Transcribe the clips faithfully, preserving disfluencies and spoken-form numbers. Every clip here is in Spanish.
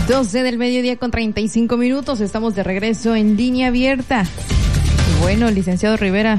doce del mediodía con treinta y cinco minutos, estamos de regreso en Línea Abierta. Y bueno, licenciado Rivera,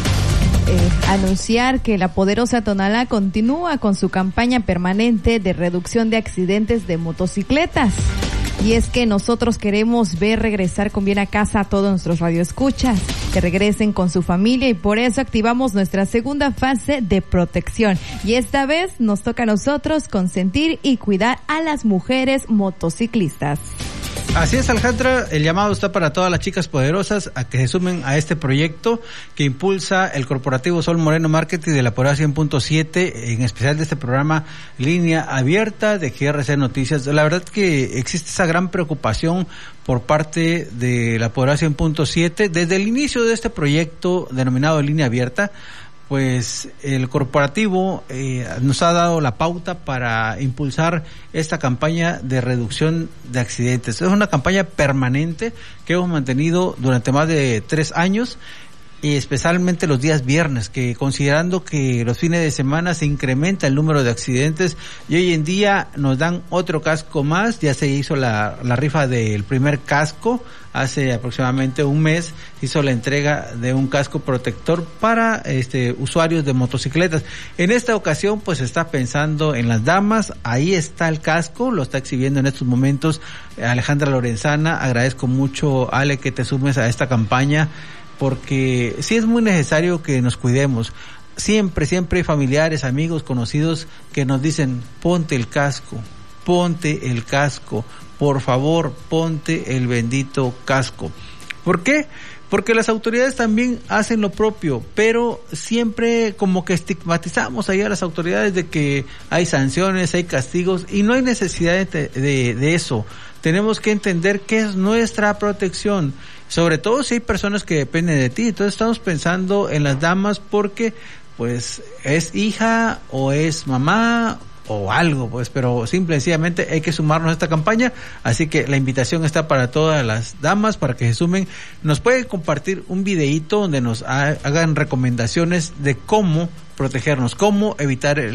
eh, anunciar que la poderosa Tonalá continúa con su campaña permanente de reducción de accidentes de motocicletas. Y es que nosotros queremos ver regresar con bien a casa a todos nuestros radioescuchas, que regresen con su familia, y por eso activamos nuestra segunda fase de protección. Y esta vez nos toca a nosotros consentir y cuidar a las mujeres motociclistas. Así es, Alejandra, el llamado está para todas las chicas poderosas a que se sumen a este proyecto que impulsa el corporativo Sol Moreno Marketing de la Poderosa cien punto siete, en especial de este programa Línea Abierta de G R C Noticias. La verdad que existe esa gran preocupación por parte de la Poderosa cien punto siete. Desde el inicio de este proyecto denominado Línea Abierta, pues el corporativo eh, nos ha dado la pauta para impulsar esta campaña de reducción de accidentes. Es una campaña permanente que hemos mantenido durante más de tres años, y especialmente los días viernes, que considerando que los fines de semana se incrementa el número de accidentes, y hoy en día nos dan otro casco más. Ya se hizo la, la rifa del primer casco, hace aproximadamente un mes hizo la entrega de un casco protector para este usuarios de motocicletas. En esta ocasión pues se está pensando en las damas. Ahí está el casco, lo está exhibiendo en estos momentos Alejandra Lorenzana. Agradezco mucho, Ale, que te sumes a esta campaña, porque sí es muy necesario que nos cuidemos. Siempre, siempre hay familiares, amigos, conocidos que nos dicen: ponte el casco, ponte el casco, por favor, ponte el bendito casco. ¿Por qué? Porque las autoridades también hacen lo propio, pero siempre como que estigmatizamos ahí a las autoridades de que hay sanciones, hay castigos, y no hay necesidad de, de, de eso. Tenemos que entender que es nuestra protección, sobre todo si hay personas que dependen de ti. Entonces estamos pensando en las damas porque pues es hija o es mamá o algo, pues, pero simple y sencillamente hay que sumarnos a esta campaña. Así que la invitación está para todas las damas para que se sumen. Nos pueden compartir un videíto donde nos ha, hagan recomendaciones de cómo protegernos, cómo evitar el